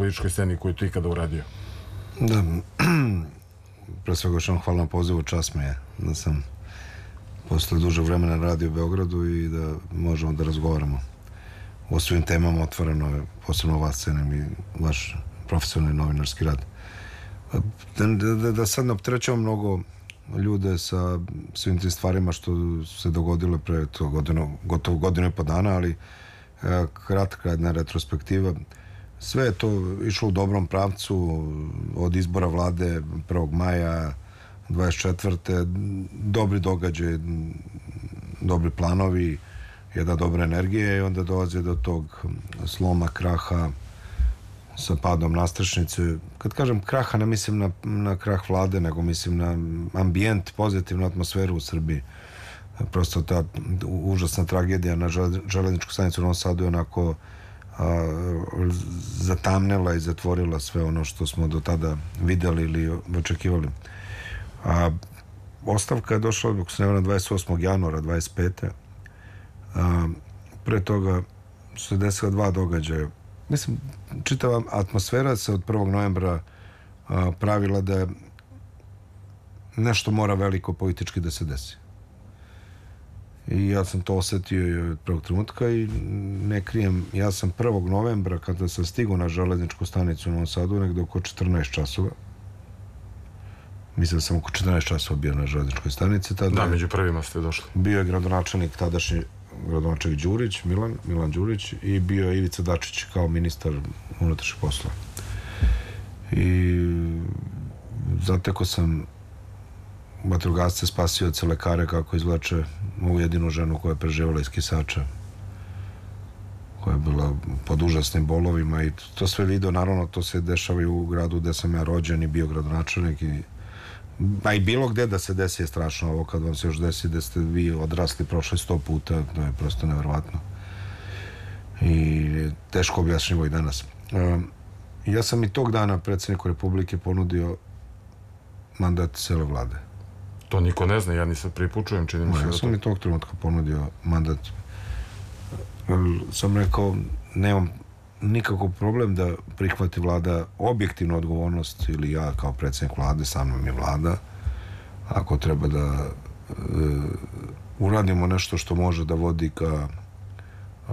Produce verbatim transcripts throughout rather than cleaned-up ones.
političkoj sceni koju tu ikada uradio. Da, pre svega još vam hvala na pozivu, čast mi je da sam posle duže vremena radio u Beogradu i da možemo da razgovaramo o svim temama otvoreno, posebno vas cenim i vaš profesionalni novinarski rad. Da, da, da sad ne opterećavam mnogo ljude sa svim tim stvarima što se dogodile pre to godinu, gotovo godinu i po dana, ali e, kratka jedna retrospektiva. Sve je to išlo u dobrom pravcu od izbora vlade prvog maja dvadeset četvrte dobri događaj, dobri planovi, jedna dobra energija i onda dolazi do tog sloma, kraha sa padom nastrešnice. Kad kažem kraha, ne mislim na, na krah vlade, nego mislim na ambijent, pozitivnu atmosferu u Srbiji. Prosto ta užasna tragedija na železničku stanicu u Novom Sadu je onako a, zatamnela i zatvorila sve ono što smo do tada videli ili očekivali. A ostavka je došla, ako se ne varam, dvadeset osmog januara dvadeset pete A, pre toga su se desila dva događaja. Mislim, čitava atmosfera se od prvog novembra a, pravila da nešto mora veliko politički da se desi. I ja sam to osetio i od prvog trenutka i ne krijem, ja sam prvog novembra kada sam stigao na železničku stanicu u Novom Sadu, negde oko četrnaest časova. Mislim da sam oko četrnaest časova bio na železničkoj stanici. Tada da, među prvima ste došli. Bio je gradonačelnik, tadašnji gradonačelnik Đurić, Milan, Milan Đurić, i bio je Ivica Dačić kao ministar unutrašnjih poslova. I zatekao sam vatrogasce, spasioce, lekare kako izvlače moju jedinu ženu koja je preživjela iz kisača, koja je bila pod užasnim bolovima i to sve video, naravno to se dešava i u gradu gde sam ja rođen i bio gradonačelnik i a i bilo gde da se desi je strašno. Ovo kad vam se još desi da ste vi odrasli prošli sto puta, to je prosto nevjerovatno i teško objašnjivo i danas. Um, ja sam i tog dana predsjedniku Republike ponudio mandat cele vlade. To niko ne zna, ja nisam prvi put čujem, čini mi se. Ja sam i tog trenutka ponudio mandat. Sam rekao, nemam nikakav problem da prihvati vlada objektivnu odgovornost ili ja kao predsjednik vlade, sa mnom je vlada, ako treba da e, uradimo nešto što može da vodi ka e,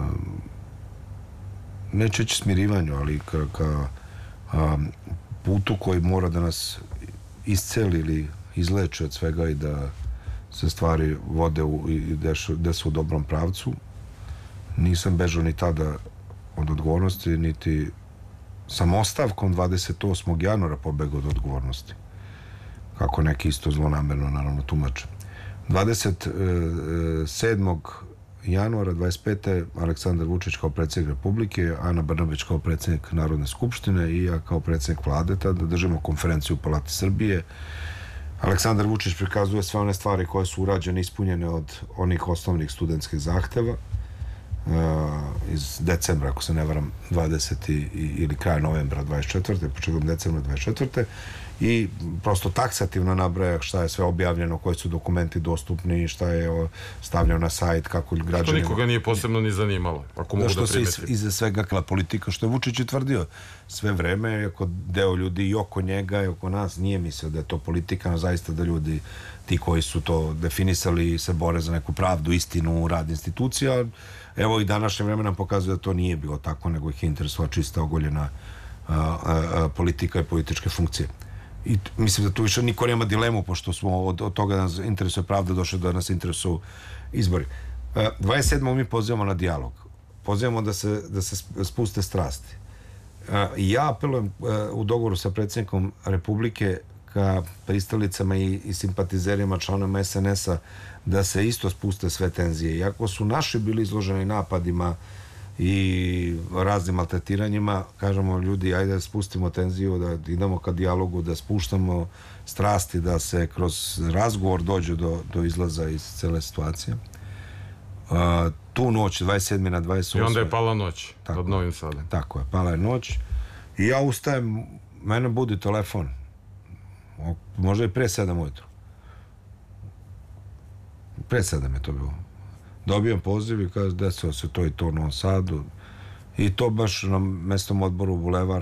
neće ići smirivanju, ali ka, ka a, putu koji mora da nas isceli ili izleče od svega i da se stvari vode u, i desu u dobrom pravcu. Nisam bežao ni tada od odgovornosti, niti sam ostavkom dvadeset osmog januara pobegao od odgovornosti. Kako neki isto zlonamerno, naravno, tumače. dvadeset sedmog januara dvadeset pete Aleksandar Vučić kao predsjednik Republike, Ana Brnabić kao predsjednik Narodne skupštine i ja kao predsjednik vlade, tada držimo konferenciju u Palati Srbije. Aleksandar Vučić prikazuje sve one stvari koje su urađene, ispunjene od onih osnovnih studentskih zahteva Uh, iz decembra, ako se ne varam, dvadeset ili kraj novembra dvadeset četvrte početkom decembra dvadeset četvrte i prosto taksativno nabraja šta je sve objavljeno, koji su dokumenti dostupni, šta je stavljeno na sajt, kako građani... Što nikoga nije posebno ni zanimalo, ako mogu da, da primetim. Što se iza svega kla politika, što je Vučić i tvrdio sve vreme, ako deo ljudi i oko njega i oko nas nije mislio da je to politika, no zaista da ljudi, ti koji su to definisali, se bore za neku pravdu, istinu, rad institucija. Evo i današnje vreme nam pokazuje da to nije bilo tako, nego ih interesuje čista ogoljena a, a, a, politika i političke funkcije. I mislim da tu više niko nema dilemu, pošto smo od, od toga da nas interesuje pravda došli da nas interesuju izbori. A, dvadeset sedmog mi pozivamo na dijalog. Pozivamo da se, da se spuste strasti. A, ja apelujem a, u dogovoru sa predsjednikom Republike ka pristalicama i, i simpatizerima članama es en es a da se isto spuste sve tenzije. Iako su naši bili izloženi napadima i raznim maltretiranjima, kažemo ljudi, ajde da spustimo tenziju, da idemo ka dijalogu, da spuštamo strasti, da se kroz razgovor dođe do, do izlaza iz cele situacije. Uh, tu noć, dvadeset sedme na dvadeset osme. I onda je pala noć nad Novim Sadom. Tako je, pala je noć. I ja ustajem, mene budi telefon. Možda i pre sedam ujutru. Pre sedam je to bilo. Dobijem poziv i kaže, desilo se to i to u Novom Sadu. I to baš na mestnom odboru Bulevar